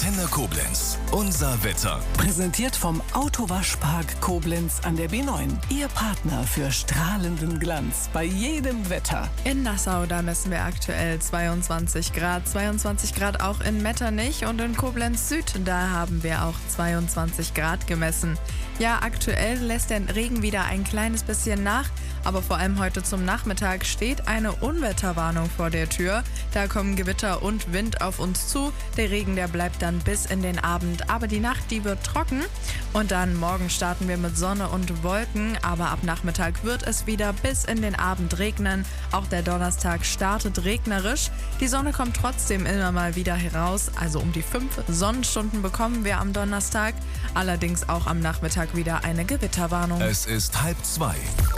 Antenne Koblenz. Unser Wetter. Präsentiert vom Autowaschpark Koblenz an der B9. Ihr Partner für strahlenden Glanz bei jedem Wetter. In Nassau, da messen wir aktuell 22 Grad. 22 Grad auch in Metternich und in Koblenz Süd, da haben wir auch 22 Grad gemessen. Ja, aktuell lässt der Regen wieder ein kleines bisschen nach, aber vor allem heute zum Nachmittag steht eine Unwetterwarnung vor der Tür. Da kommen Gewitter und Wind auf uns zu. Der Regen, der bleibt dann bis in den Abend, aber die Nacht, die wird trocken. Und dann morgen starten wir mit Sonne und Wolken, aber ab Nachmittag wird es wieder bis in den Abend regnen. Auch der Donnerstag startet regnerisch. Die Sonne kommt trotzdem immer mal wieder heraus, also um die 5 Sonnenstunden bekommen wir am Donnerstag. Allerdings auch am Nachmittag wieder eine Gewitterwarnung. Es ist 1:30.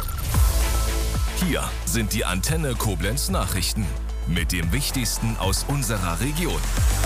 Hier sind die Antenne Koblenz Nachrichten mit dem Wichtigsten aus unserer Region.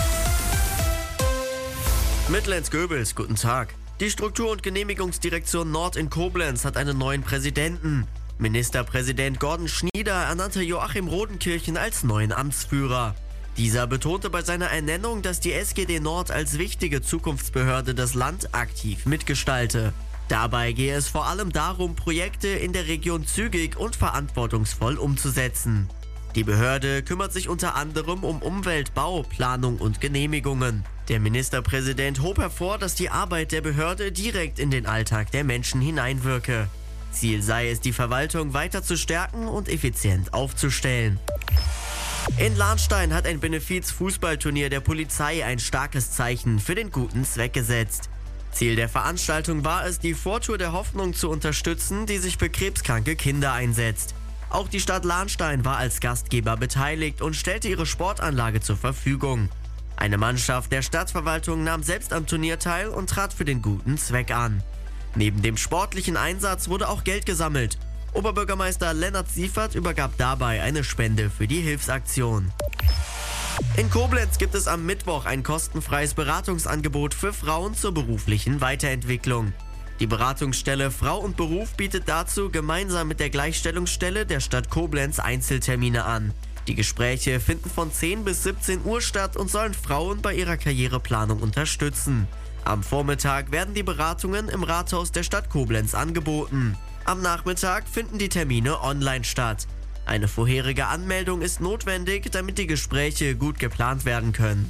Mittellenz-Göbels, guten Tag. Die Struktur- und Genehmigungsdirektion Nord in Koblenz hat einen neuen Präsidenten. Ministerpräsident Gordon Schnieder ernannte Joachim Rodenkirchen als neuen Amtsführer. Dieser betonte bei seiner Ernennung, dass die SGD Nord als wichtige Zukunftsbehörde das Land aktiv mitgestalte. Dabei gehe es vor allem darum, Projekte in der Region zügig und verantwortungsvoll umzusetzen. Die Behörde kümmert sich unter anderem um Umwelt, Bau, Planung und Genehmigungen. Der Ministerpräsident hob hervor, dass die Arbeit der Behörde direkt in den Alltag der Menschen hineinwirke. Ziel sei es, die Verwaltung weiter zu stärken und effizient aufzustellen. In Lahnstein hat ein Benefiz-Fußballturnier der Polizei ein starkes Zeichen für den guten Zweck gesetzt. Ziel der Veranstaltung war es, die Vortour der Hoffnung zu unterstützen, die sich für krebskranke Kinder einsetzt. Auch die Stadt Lahnstein war als Gastgeber beteiligt und stellte ihre Sportanlage zur Verfügung. Eine Mannschaft der Stadtverwaltung nahm selbst am Turnier teil und trat für den guten Zweck an. Neben dem sportlichen Einsatz wurde auch Geld gesammelt. Oberbürgermeister Lennart Siefert übergab dabei eine Spende für die Hilfsaktion. In Koblenz gibt es am Mittwoch ein kostenfreies Beratungsangebot für Frauen zur beruflichen Weiterentwicklung. Die Beratungsstelle Frau und Beruf bietet dazu gemeinsam mit der Gleichstellungsstelle der Stadt Koblenz Einzeltermine an. Die Gespräche finden von 10 bis 17 Uhr statt und sollen Frauen bei ihrer Karriereplanung unterstützen. Am Vormittag werden die Beratungen im Rathaus der Stadt Koblenz angeboten. Am Nachmittag finden die Termine online statt. Eine vorherige Anmeldung ist notwendig, damit die Gespräche gut geplant werden können.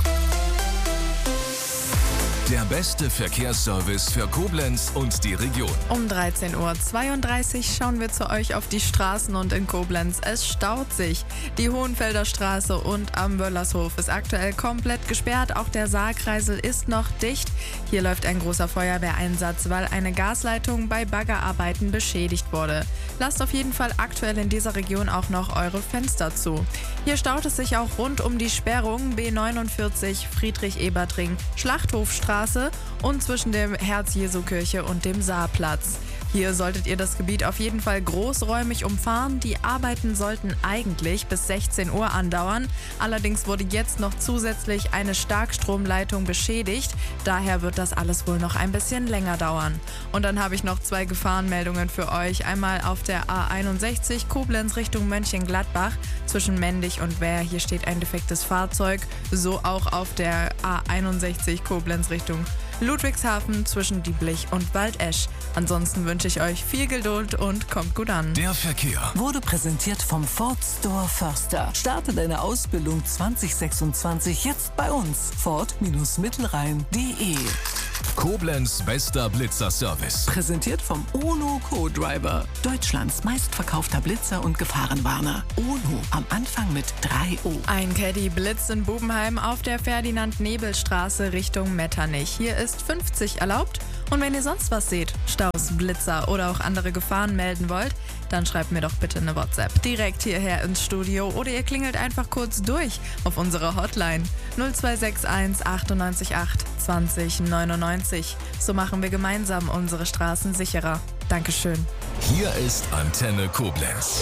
Der beste Verkehrsservice für Koblenz und die Region. Um 13:32 Uhr schauen wir zu euch auf die Straßen und in Koblenz. Es staut sich. Die Hohenfelder Straße und am Wöllershof ist aktuell komplett gesperrt. Auch der Saarkreisel ist noch dicht. Hier läuft ein großer Feuerwehreinsatz, weil eine Gasleitung bei Baggerarbeiten beschädigt wurde. Lasst auf jeden Fall aktuell in dieser Region auch noch eure Fenster zu. Hier staut es sich auch rund um die Sperrung B49 Friedrich-Ebert-Ring, Schlachthofstraße und zwischen dem Herz-Jesu-Kirche und dem Saarplatz. Hier solltet ihr das Gebiet auf jeden Fall großräumig umfahren. Die Arbeiten sollten eigentlich bis 16 Uhr andauern. Allerdings wurde jetzt noch zusätzlich eine Starkstromleitung beschädigt. Daher wird das alles wohl noch ein bisschen länger dauern. Und dann habe ich noch 2 Gefahrenmeldungen für euch. Einmal auf der A61 Koblenz Richtung Mönchengladbach zwischen Mendig und Wehr. Hier steht ein defektes Fahrzeug. So auch auf der A61 Koblenz Richtung Ludwigshafen zwischen Dieblich und Waldesch. Ansonsten wünsche ich euch viel Geduld und kommt gut an. Der Verkehr Wurde präsentiert vom Ford Store Förster. Starte deine Ausbildung 2026 jetzt bei uns. Ford-Mittelrhein.de. Koblenz bester Blitzerservice. Präsentiert vom Ono Co-Driver. Deutschlands meistverkaufter Blitzer und Gefahrenwarner. Ono am Anfang mit 3 O. Ein Caddy blitzt in Bubenheim auf der Ferdinand-Nebel-Straße Richtung Metternich. Hier ist 50 erlaubt. Und wenn ihr sonst was seht, Staus, Blitzer oder auch andere Gefahren melden wollt, dann schreibt mir doch bitte eine WhatsApp direkt hierher ins Studio oder ihr klingelt einfach kurz durch auf unsere Hotline 0261 98 8 20 99. So machen wir gemeinsam unsere Straßen sicherer. Dankeschön. Hier ist Antenne Koblenz.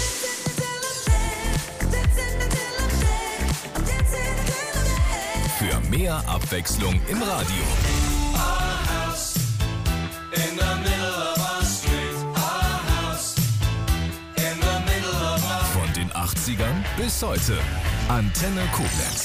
Für mehr Abwechslung im Radio. Von den 80ern bis heute. Antenne Koblenz.